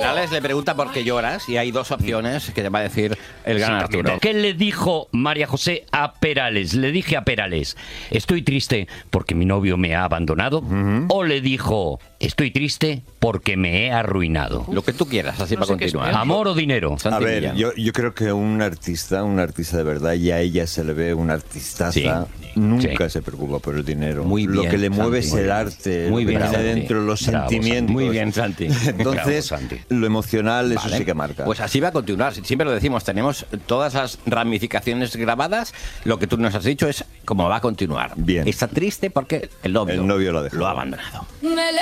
Perales le pregunta por qué lloras y hay dos opciones que te va a decir el gran Arturo. ¿Qué le dijo María José a Perales? Le dije a Perales, estoy triste porque mi novio me ha abandonado. O le dijo, estoy triste porque me he arruinado. Lo que tú quieras, así para continuar. ¿Amor o dinero? A ver, yo creo que un artista de verdad, y a ella se le ve una artistaza, nunca se preocupa por el dinero. Muy bien, lo que le mueve Santi, es el arte, muy lo que bien, tiene Santi. dentro, los Bravo, sentimientos. Santi. Muy bien, Santi. Entonces, Bravo, Santi. lo emocional, eso Vale. sí que marca. Pues así va a continuar. Siempre lo decimos, tenemos todas las ramificaciones grabadas. Lo que tú nos has dicho es cómo va a continuar. Bien. Está triste porque el novio lo ha dejado. lo ha abandonado. Me